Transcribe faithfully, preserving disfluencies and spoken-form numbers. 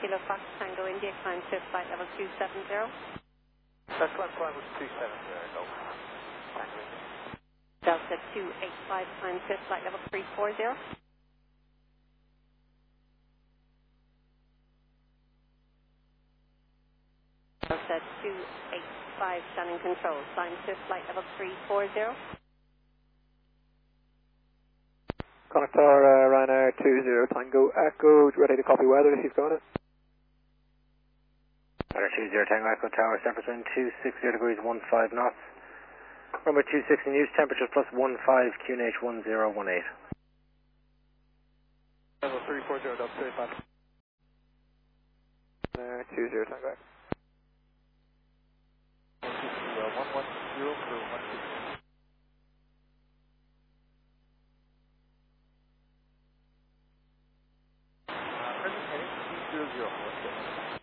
Kilo Fox Tango India, climb to flight level two seven zero. That's climb flight level two seven zero, Golf. Tango India. Delta two eight five, climb to flight level three four zero. Delta two eight five, stunning control, climb to flight level three four zero. Connector uh, Ryanair two zero Tango Echo, ready to copy weather if you've got it. Ryanair two zero Tango Echo Tower, temperature two six zero degrees one five knots. Runway two six in use, temperature plus one five, Q N H one zero one eight. Level three four zero, Delta two eight five. Ryanair two zero Tango Echo. one one zero for one six. Present heading two zero zero.